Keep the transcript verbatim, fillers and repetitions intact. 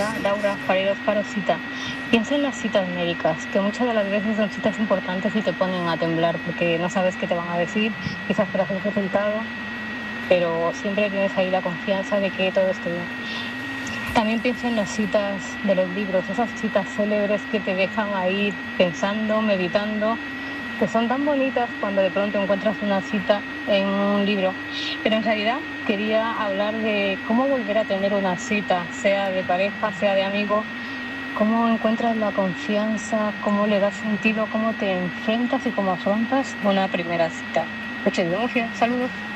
Hola, Laura, Fareros Parosita. Piensa en las citas médicas, que muchas de las veces son citas importantes y te ponen a temblar porque no sabes qué te van a decir, quizás esperas el resultado, pero siempre tienes ahí la confianza de que todo esté bien. También pienso en las citas de los libros, esas citas célebres que te dejan ahí pensando, meditando, que son tan bonitas cuando de pronto encuentras una cita en un libro. Pero en realidad quería hablar de cómo volver a tener una cita, sea de pareja, sea de amigo, cómo encuentras la confianza, cómo le das sentido, cómo te enfrentas y cómo afrontas una primera cita. Noches de Murcia, saludos.